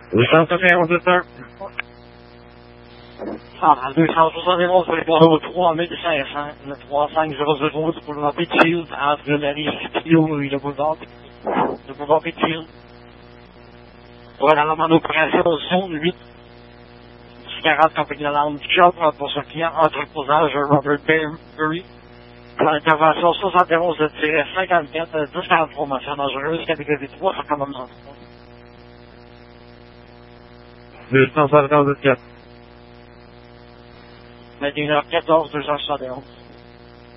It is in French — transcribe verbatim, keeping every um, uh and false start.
deux cent soixante et un. Ah, deux cent soixante et onze pour les au trois mille cinq cents, le trois cinq zéro zéro du boulevard Pittsfield, entre la rive Studio et le boulevard, le boulevard Pittsfield. Voilà, la demande d'opération zone huit, quarante compagnie de l'arme job pour ce client, entreposage Robert Berry. L'intervention soixante et onze cinquante-quatre, dix informations dangereuses, catégorie trois, ça commence en trois. deux cent soixante-quatre. vingt et une heures quatorze, deux cent soixante et onze.